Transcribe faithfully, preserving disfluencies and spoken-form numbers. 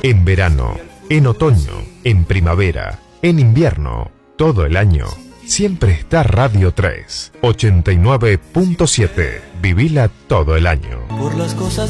En verano, en otoño, en primavera, en invierno, todo el año. Siempre está Radio tres, ochenta y nueve punto siete. Vivila todo el año. Por las cosas